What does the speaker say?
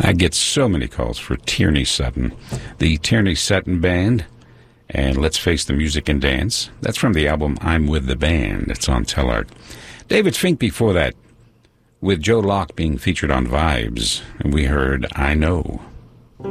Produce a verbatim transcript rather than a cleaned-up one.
I get so many calls for Tierney Sutton. The Tierney Sutton Band and Let's Face the Music and Dance. That's from the album I'm With the Band. It's on Tellart. David Fink before that, with Joe Locke being featured on Vibes. And we heard I Know.